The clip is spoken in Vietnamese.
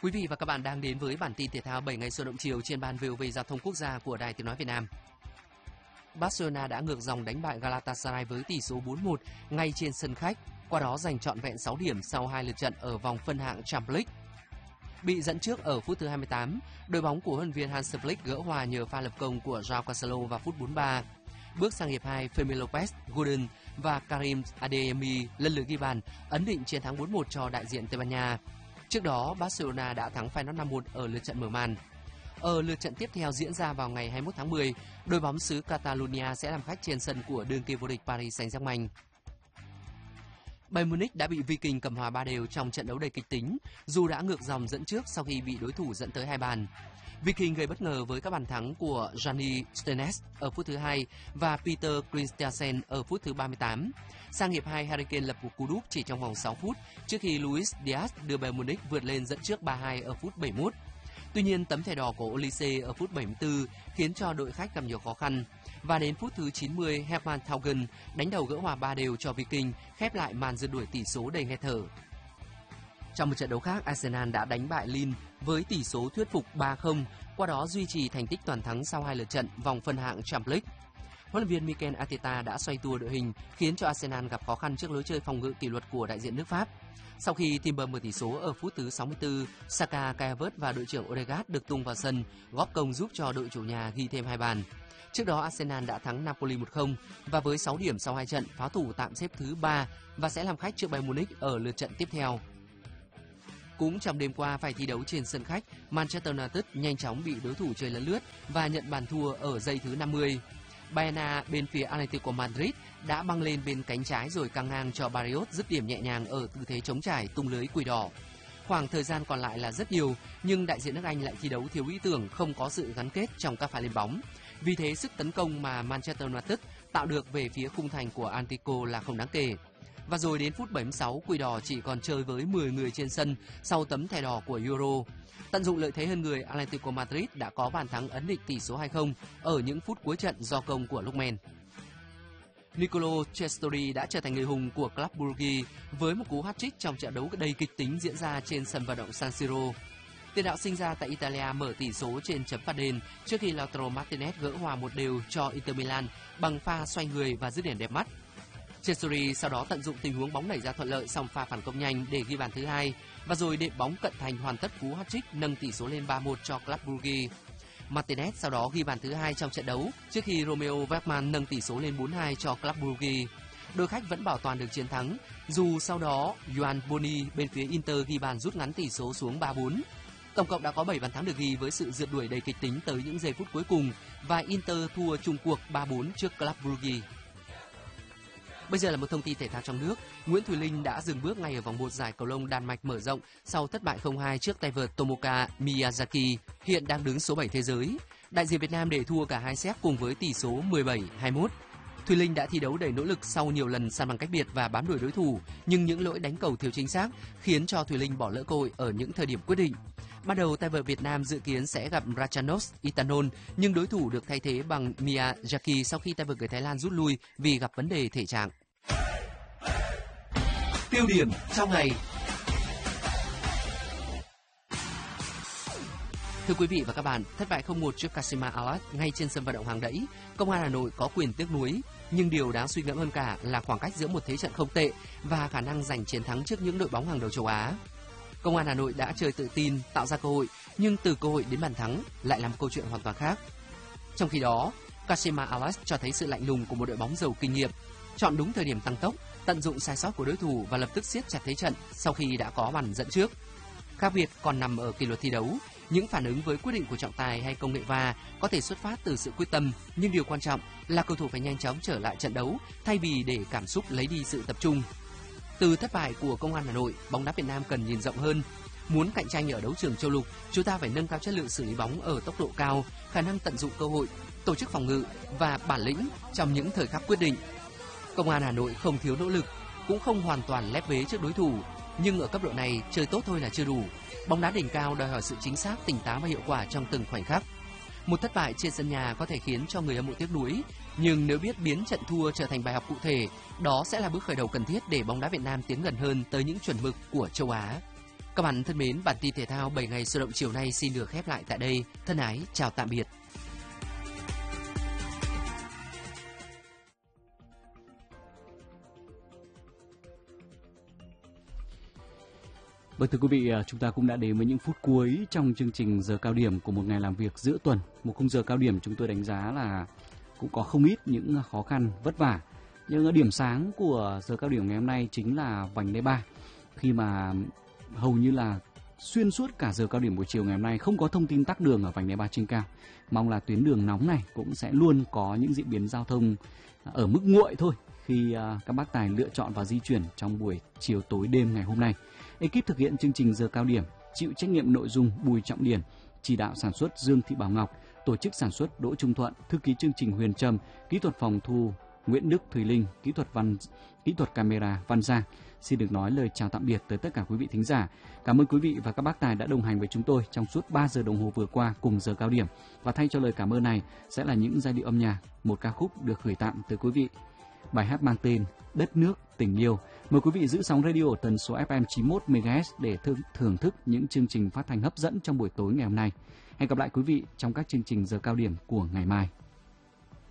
Quý vị và các bạn đang đến với bản tin thể thao 7 ngày sôi động chiều trên ban VOV Giao thông Quốc gia của Đài Tiếng nói Việt Nam. Barcelona đã ngược dòng đánh bại Galatasaray với tỷ số 4-1 ngay trên sân khách, qua đó giành trọn vẹn 6 điểm sau 2 lượt trận ở vòng phân hạng Champions League. Bị dẫn trước ở phút thứ 28, đội bóng của huấn luyện viên Hansi Flick gỡ hòa nhờ pha lập công của João Cancelo vào phút 43. Bước sang hiệp 2, Fermin Lopez, Godin và Karim Adeyemi lần lượt ghi bàn, ấn định chiến thắng 4-1 cho đại diện Tây Ban Nha. Trước đó, Barcelona đã thắng Feyenoord 5-1 ở lượt trận mở màn. Ở lượt trận tiếp theo diễn ra vào ngày 21 tháng 10, đội bóng xứ Catalonia sẽ làm khách trên sân của đương kim vô địch Paris Saint-Germain. Bayern Munich đã bị Viking cầm hòa 3-3 trong trận đấu đầy kịch tính, dù đã ngược dòng dẫn trước sau khi bị đối thủ dẫn tới 2 bàn. Viking gây bất ngờ với các bàn thắng của Gianni Steines ở phút thứ 2 và Peter Christiansen ở phút thứ 38. Sang hiệp 2, Harry Kane lập một cú đúp chỉ trong vòng 6 phút trước khi Luis Diaz đưa Bayern Munich vượt lên dẫn trước 3-2 ở phút 71. Tuy nhiên, tấm thẻ đỏ của Olise ở phút 74 khiến cho đội khách gặp nhiều khó khăn. Và đến phút thứ 90, Hermann Thaugen đánh đầu gỡ hòa 3-3 cho Viking, khép lại màn rượt đuổi tỷ số đầy nghẹt thở. Trong một trận đấu khác, Arsenal đã đánh bại Lille với tỷ số thuyết phục 3-0, qua đó duy trì thành tích toàn thắng sau 2 lượt trận vòng phân hạng Champions League. Huấn luyện viên Mikel Arteta đã xoay tua đội hình, khiến cho Arsenal gặp khó khăn trước lối chơi phòng ngự kỷ luật của đại diện nước Pháp. Sau khi Timber mở tỷ số ở phút thứ 64, Saka, Kai Havertz và đội trưởng Odegaard được tung vào sân, góp công giúp cho đội chủ nhà ghi thêm 2 bàn. Trước đó, Arsenal đã thắng Napoli 1-0 và với 6 điểm sau 2 trận, pháo thủ tạm xếp thứ 3 và sẽ làm khách trước Bayern Munich ở lượt trận tiếp theo. Cũng trong đêm qua phải thi đấu trên sân khách, Manchester United nhanh chóng bị đối thủ chơi lấn lướt và nhận bàn thua ở giây thứ 50. Bayern bên phía Atletico Madrid đã băng lên bên cánh trái rồi căng ngang cho Barrios dứt điểm nhẹ nhàng ở tư thế chống trải tung lưới quỷ đỏ. Khoảng thời gian còn lại là rất nhiều, nhưng đại diện nước Anh lại thi đấu thiếu ý tưởng, không có sự gắn kết trong các pha lên bóng. Vì thế sức tấn công mà Manchester United tạo được về phía khung thành của Atletico là không đáng kể. Và rồi đến phút 76, quỷ đỏ chỉ còn chơi với 10 người trên sân sau tấm thẻ đỏ của Euro. Tận dụng lợi thế hơn người, Atletico Madrid đã có bàn thắng ấn định tỷ số 2-0 ở những phút cuối trận do công của Lookman. Nicolo Cestari đã trở thành người hùng của Club Brugge với một cú hat-trick trong trận đấu đầy kịch tính diễn ra trên sân vận động San Siro. Tiền đạo sinh ra tại Italia mở tỷ số trên chấm phạt đền trước khi Lautaro Martinez gỡ hòa 1-1 cho Inter Milan bằng pha xoay người và dứt điểm đẹp mắt. Cestari sau đó tận dụng tình huống bóng nảy ra thuận lợi xong pha phản công nhanh để ghi bàn thứ 2 và rồi đệm bóng cận thành hoàn tất cú hat-trick nâng tỷ số lên 3-1 cho Club Brugge. Martinez sau đó ghi bàn thứ 2 trong trận đấu trước khi Romeo Wegman nâng tỷ số lên 4-2 cho Club Brugge. Đội khách vẫn bảo toàn được chiến thắng, dù sau đó Juan Boni bên phía Inter ghi bàn rút ngắn tỷ số xuống 3-4. Tổng cộng đã có 7 bàn thắng được ghi với sự rượt đuổi đầy kịch tính tới những giây phút cuối cùng và Inter thua chung cuộc 3-4 trước Club Brugge. Bây giờ là một thông tin thể thao trong nước. Nguyễn Thùy Linh đã dừng bước ngay ở vòng 1 giải cầu lông Đan Mạch mở rộng sau thất bại 0-2 trước tay vợt Tomoka Miyazaki, hiện đang đứng số 7 thế giới. Đại diện Việt Nam để thua cả hai set cùng với tỷ số 17-21. Thùy Linh đã thi đấu đầy nỗ lực sau nhiều lần san bằng cách biệt và bám đuổi đối thủ, nhưng những lỗi đánh cầu thiếu chính xác khiến cho Thùy Linh bỏ lỡ cơ hội ở những thời điểm quyết định. Ban đầu tay vợt Việt Nam dự kiến sẽ gặp Ratchanos Itanon, nhưng đối thủ được thay thế bằng Miyazaki sau khi tay vợt người Thái Lan rút lui vì gặp vấn đề thể trạng. Tiêu điểm trong ngày. Thưa quý vị và các bạn, thất bại 0-1 trước Kashima Antlers ngay trên sân vận động Hàng Đẫy, Công an Hà Nội có quyền tiếc nuối, nhưng điều đáng suy ngẫm hơn cả là khoảng cách giữa một thế trận không tệ và khả năng giành chiến thắng trước những đội bóng hàng đầu châu Á. Công an Hà Nội đã chơi tự tin, tạo ra cơ hội, nhưng từ cơ hội đến bàn thắng lại là một câu chuyện hoàn toàn khác. Trong khi đó, Kashima Antlers cho thấy sự lạnh lùng của một đội bóng giàu kinh nghiệm, chọn đúng thời điểm tăng tốc, tận dụng sai sót của đối thủ và lập tức siết chặt thế trận sau khi đã có bàn dẫn trước. Khác biệt còn nằm ở kỷ luật thi đấu, những phản ứng với quyết định của trọng tài hay công nghệ VAR có thể xuất phát từ sự quyết tâm, nhưng điều quan trọng là cầu thủ phải nhanh chóng trở lại trận đấu thay vì để cảm xúc lấy đi sự tập trung. Từ thất bại của Công an Hà Nội, bóng đá Việt Nam cần nhìn rộng hơn. Muốn cạnh tranh ở đấu trường châu lục, chúng ta phải nâng cao chất lượng xử lý bóng ở tốc độ cao, khả năng tận dụng cơ hội, tổ chức phòng ngự và bản lĩnh trong những thời khắc quyết định. Công an Hà Nội không thiếu nỗ lực, cũng không hoàn toàn lép vế trước đối thủ, nhưng ở cấp độ này chơi tốt thôi là chưa đủ. Bóng đá đỉnh cao đòi hỏi sự chính xác, tỉnh táo và hiệu quả trong từng khoảnh khắc. Một thất bại trên sân nhà có thể khiến cho người hâm mộ tiếc nuối, nhưng nếu biết biến trận thua trở thành bài học cụ thể, đó sẽ là bước khởi đầu cần thiết để bóng đá Việt Nam tiến gần hơn tới những chuẩn mực của châu Á. Các bạn thân mến, bản tin thể thao 7 ngày sôi động chiều nay xin được khép lại tại đây. Thân ái, chào tạm biệt. Vâng, thưa quý vị, chúng ta cũng đã đến với những phút cuối trong chương trình giờ cao điểm của một ngày làm việc giữa tuần. Một khung giờ cao điểm chúng tôi đánh giá là cũng có không ít những khó khăn, vất vả. Nhưng điểm sáng của giờ cao điểm ngày hôm nay chính là vành đai 3. Khi mà hầu như là xuyên suốt cả giờ cao điểm buổi chiều ngày hôm nay không có thông tin tắc đường ở vành đai 3 trên cao. Mong là tuyến đường nóng này cũng sẽ luôn có những diễn biến giao thông ở mức nguội thôi khi các bác tài lựa chọn và di chuyển trong buổi chiều tối đêm ngày hôm nay. Ekip thực hiện chương trình giờ cao điểm chịu trách nhiệm nội dung Bùi Trọng Điển, chỉ đạo sản xuất Dương Thị Bảo Ngọc, tổ chức sản xuất Đỗ Trung Thuận, thư ký chương trình Huyền Trâm, kỹ thuật phòng thu Nguyễn Đức Thùy Linh, kỹ thuật camera Văn Giang. Xin được nói lời chào tạm biệt tới tất cả quý vị thính giả. Cảm ơn quý vị và các bác tài đã đồng hành với chúng tôi trong suốt 3 giờ đồng hồ vừa qua cùng giờ cao điểm. Và thay cho lời cảm ơn này sẽ là những giai điệu âm nhạc, một ca khúc được gửi tặng tới quý vị. Bài hát mang tên Đất nước tình yêu. Mời quý vị giữ sóng radio ở tần số FM 91 MHz để thưởng thức những chương trình phát thanh hấp dẫn trong buổi tối ngày hôm nay. Hẹn gặp lại quý vị trong các chương trình giờ cao điểm của ngày mai.